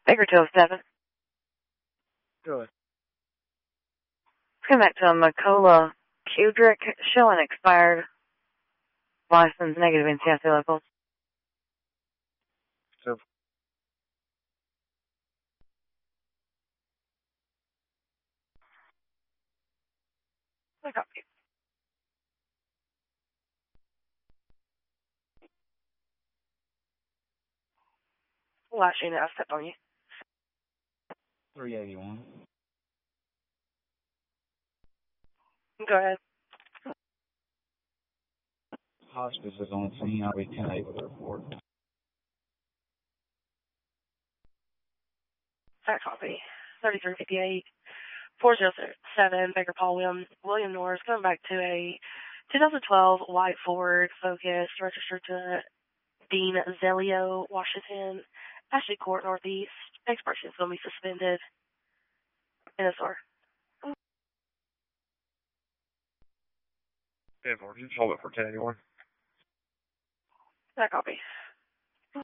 Baker 207. Good. Let's come back to a Macola Kudrick showing expired. License negative in CIC locals. So, I copy. Last unit, I stepped on you. 381. Go ahead. Hospice is on scene. I'll be 10-8 with the report. I copy. 3358. 407 Baker Paul William Norris coming back to a 2012 white Ford Focus registered to Dean Zelio, Washington, Ashley Court Northeast. Expiration is going to be suspended. NSR. Okay, just hold it for 1081. I copy.